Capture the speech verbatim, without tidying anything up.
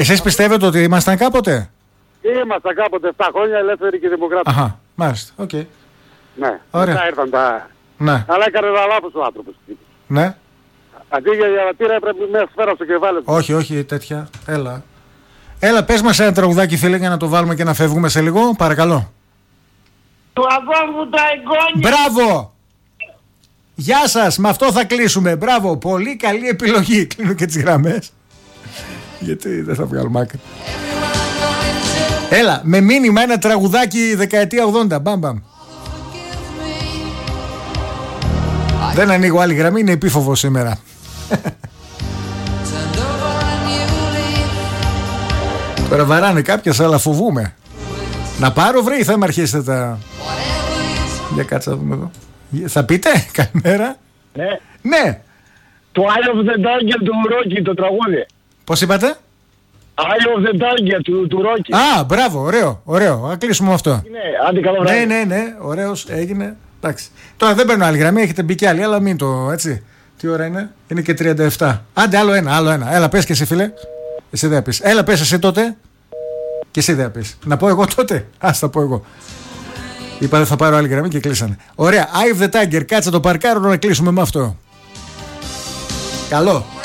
Εσείς πιστεύετε ότι ήμασταν κάποτε? Ήμασταν κάποτε επτά χρόνια ελεύθεροι και δημοκράτες. Αχα, μάλιστα, οκ. Okay. Ναι, ωραία. μετά ήρθαν τα... Ναι. Αλλά έκανε ένα λάθος ο άνθρωπος. Ναι. Αντί για διαβατήρα έπρεπε μια σφαίρα στο κεφάλι. Όχι, όχι τέτοια. Έλα. Έλα, πες μας ένα τραγουδάκι, φίλε, για να το βάλουμε και να φεύγουμε σε λίγο. Παρακαλώ. Του αγώγου τα εγγόνια. Μπράβο! Γεια σας, με αυτό θα κλείσουμε. Μπράβο, πολύ καλή επιλογή. Κλείνω και τις γραμμές. Γιατί δεν θα βγάλουμε άκρη. Έλα, με μήνυμα ένα τραγουδάκι δεκαετία ογδόντα. Μπαμ, μπαμ. Δεν ανοίγω άλλη γραμμή, είναι επίφοβο σήμερα. Τώρα βαράνε κάποιες, αλλά φοβούμαι. Να πάρω, βρε, ή θα με αρχίσετε τα... Για κάτσε να δούμε εδώ. Θα πείτε, καλημέρα. Ναι. Ναι. Το Eye of the Tiger του Rocky, το τραγούδι. Πώς είπατε? Eye of the Tiger του, του Rocky. Α, μπράβο, ωραίο, ωραίο. Α κλείσουμε με αυτό. Ναι, άντε καλό βράδυ. Ναι, ναι, ναι, ωραίος, έγινε. Εντάξει. Τώρα δεν παίρνω άλλη γραμμή, έχετε μπει κι άλλη, αλλά μην το έτσι. Τι ώρα είναι? Είναι και τριάντα επτά. Άντε, άλλο ένα, άλλο ένα. Έλα, πες και εσύ, φίλε. Εσύ δεν πεις. Έλα, πες εσύ τότε. Και εσύ δεν πεις. Να πω εγώ τότε. Ας τα πω εγώ. Είπα δεν θα πάρω άλλη γραμμή και κλείσανε. Ωραία. Eye of the Tiger. Κάτσε το παρκάρω να κλείσουμε με αυτό. Καλό.